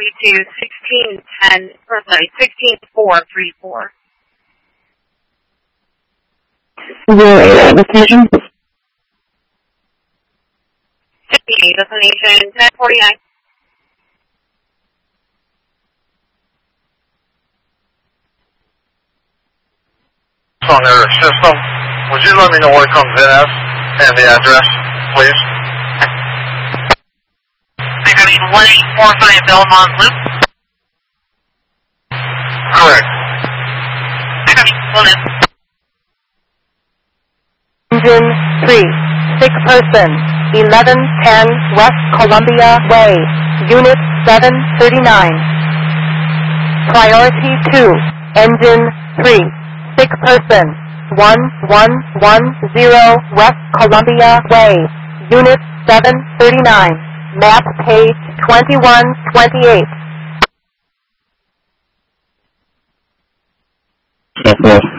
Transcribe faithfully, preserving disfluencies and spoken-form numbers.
three two, sixteen ten, or sorry, sixteen four three four. Zero eight, destination? fifty-eight, destination ten forty-nine. On their system, would you let me know where it comes in as and the address, please? I got one eight four five Belmont Loop. Correct. I got one in. Engine three, sick person, eleven ten West Columbia Way, Unit seven thirty-nine. Priority two, Engine three, sick person, one one one zero West Columbia Way, Unit seven thirty-nine, map page twenty-one twenty-eight. Yes,